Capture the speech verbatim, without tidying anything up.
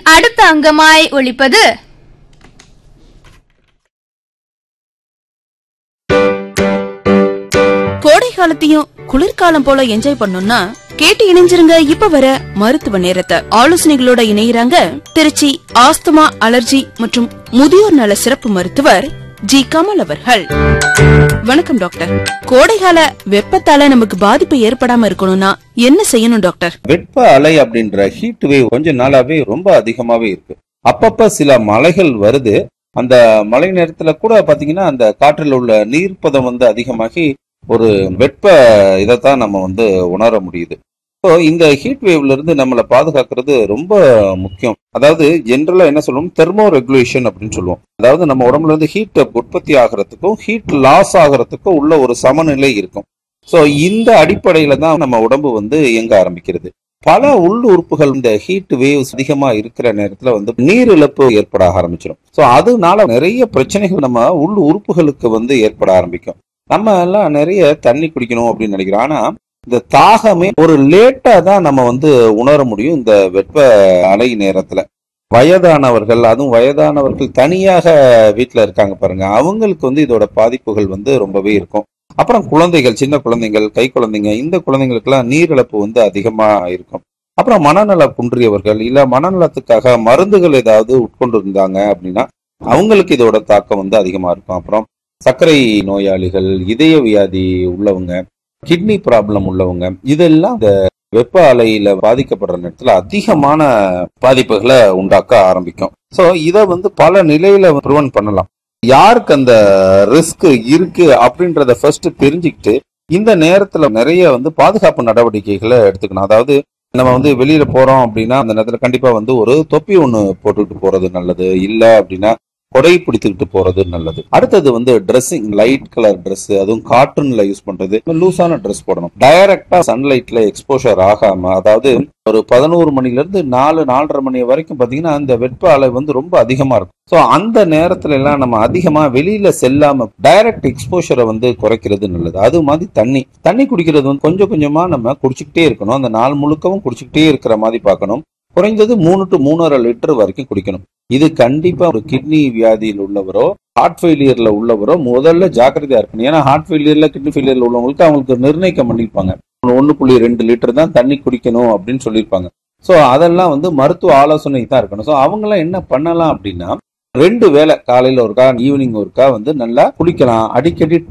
அடுத்த அங்கமாய் ஒலிப்பது கோடை காலத்தையும் குளிர்காலம் போல என்ஜாய் பண்ணணும்னா கேட்டு இணைஞ்சிருங்க. இப்ப வர மருத்துவ நேரத்தை ஆலோசனைகளோட இணைகிறாங்க திருச்சி ஆஸ்துமா, அலர்ஜி மற்றும் முதியோர் நல சிறப்பு மருத்துவர் ஜி கமல் அவர்கள். வணக்கம் டாக்டர். கோடைகால வெப்பத்தால நமக்கு பாதிப்பு ஏற்படாம இருக்கணும்னா என்ன செய்யணும் டாக்டர்? வெப்ப அலை அப்படின்ற ஹீட் வேவ் கொஞ்ச நாளாவே ரொம்ப அதிகமாவே இருக்கு. அப்பப்ப சில மழைகள் வருது. அந்த மழை நேரத்துல கூட பாத்தீங்கன்னா அந்த காற்றில் உள்ள நீர்ப்பதம் வந்து அதிகமாகி ஒரு வெப்ப இதைத்தான் நம்ம வந்து உணர முடியுது. ஸோ இந்த ஹீட் வேவ்ல இருந்து நம்மளை பாதுகாக்கிறது ரொம்ப முக்கியம். அதாவது ஜென்ரலா என்ன சொல்லுவோம், தெர்மோ ரெகுலேஷன் அப்படின்னு சொல்லுவோம். அதாவது நம்ம உடம்புல இருந்து ஹீட் உற்பத்தி ஆகிறதுக்கும் ஹீட் லாஸ் ஆகிறதுக்கும் உள்ள ஒரு சமநிலை இருக்கும். ஸோ இந்த அடிப்படையில தான் நம்ம உடம்பு வந்து இயங்க ஆரம்பிக்கிறது. பல உள் உறுப்புகள் இந்த ஹீட் வேவ்ஸ் அதிகமா இருக்கிற நேரத்துல வந்து நீர் இழப்பு ஏற்பட ஆரம்பிச்சிடும். ஸோ அதனால நிறைய பிரச்சனைகள் நம்ம உள் உறுப்புகளுக்கு வந்து ஏற்பட ஆரம்பிக்கும். நம்ம எல்லாம் நிறைய தண்ணி குடிக்கணும் அப்படின்னு நினைக்கிறோம். ஆனா இந்த தாகமே ஒரு லேட்டா தான் நம்ம வந்து உணர முடியும் இந்த வெப்ப அலை நேரத்துல. வயதானவர்கள், அதுவும் வயதானவர்கள் தனியாக வீட்டுல இருக்காங்க பாருங்க, அவங்களுக்கு வந்து இதோட பாதிப்புகள் வந்து ரொம்பவே இருக்கும். அப்புறம் குழந்தைகள், சின்ன குழந்தைகள், கை குழந்தைங்க, இந்த குழந்தைங்களுக்கு எல்லாம் நீர் இழப்பு வந்து அதிகமா இருக்கும். அப்புறம் மனநல குன்றியவர்கள், இல்ல மனநலத்துக்காக மருந்துகள் ஏதாவது உட்கொண்டு இருந்தாங்க அப்படின்னா அவங்களுக்கு இதோட தாக்கம் வந்து அதிகமா இருக்கும். அப்புறம் சர்க்கரை நோயாளிகள், இதய வியாதி உள்ளவங்க, கிட்னி ப்ராப்ளம் உள்ளவங்க, இதெல்லாம் இந்த வெப்ப அலையில பாதிக்கப்படுற நேரத்துல அதிகமான பாதிப்புகளை உண்டாக்க ஆரம்பிக்கும். சோ இத வந்து பல நிலையில ப்ரிவென்ட் பண்ணலாம். யாருக்கு அந்த ரிஸ்க் இருக்கு அப்படின்றத ஃபர்ஸ்ட் தெரிஞ்சுக்கிட்டு இந்த நேரத்துல நிறைய வந்து பாதுகாப்பு நடவடிக்கைகளை எடுத்துக்கணும். அதாவது நம்ம வந்து வெளியில போறோம் அப்படின்னா அந்த நேரத்துல கண்டிப்பா வந்து ஒரு தொப்பி ஒண்ணு போட்டுட்டு போறது நல்லது. இல்ல அப்படின்னா கொடை பிடித்துக்கிட்டு போறது நல்லது. அடுத்தது வந்து ட்ரெஸ்ஸிங், லைட் கலர் ட்ரெஸ், அதுவும் காட்டன்ல யூஸ் பண்றது, லூசான ட்ரெஸ் போடணும். டைரக்டா சன்லைட்ல எக்ஸ்போஷர் ஆகாம, அதாவது ஒரு பதினோரு மணில இருந்து நாலு நாலரை மணி வரைக்கும் பாத்தீங்கன்னா அந்த வெப்ப அலை வந்து ரொம்ப அதிகமா இருக்கும். சோ அந்த நேரத்துல எல்லாம் நம்ம அதிகமா வெளியில செல்லாம டைரக்ட் எக்ஸ்போஷரை வந்து குறைக்கிறது நல்லது. அது மாதிரி தண்ணி தண்ணி குடிக்கிறது வந்து கொஞ்சம் கொஞ்சமா நம்ம குடிச்சுக்கிட்டே இருக்கணும். அந்த நாள் முழுக்கவும் குடிச்சுக்கிட்டே இருக்கிற மாதிரி பார்க்கணும். குறைந்தது மூணு டு மூணரை லிட்டர் வரைக்கும் குடிக்கணும். இது கண்டிப்பா ஒரு கிட்னி வியாதியில் உள்ளவரோ, ஹார்ட் ஃபெயிலியர்ல உள்ளவரோ முதல்ல ஜாக்கிரதையா இருக்கணும். ஏன்னா ஹார்ட் ஃபெயிலியர்ல, கிட்னி ஃபெயிலியர்ல உள்ளவங்களுக்கு அவங்களுக்கு நிர்ணயிக்கம் பண்ணிருப்பாங்க, ஒன்னு புள்ளி ரெண்டு லிட்டர் தான் தண்ணி குடிக்கணும் அப்படின்னு சொல்லியிருப்பாங்க. சோ அதெல்லாம் வந்து மருத்துவ ஆலோசனை தான் இருக்கணும். சோ அவங்க எல்லாம் என்ன பண்ணலாம் அப்படின்னா, ரெண்டு வேளை, காலையில ஒருக்கா ஈவினிங் ஒருக்கா வந்து நல்லா குளிக்கலாம். அடிக்கடி